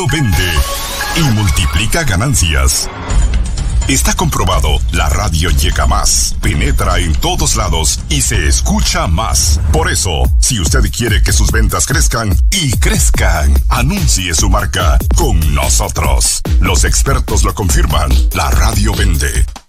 radio vende y multiplica ganancias. Está comprobado, la radio llega más, penetra en todos lados y se escucha más. Por eso, si usted quiere que sus ventas crezcan y crezcan, anuncie su marca con nosotros. Los expertos lo confirman, la radio vende.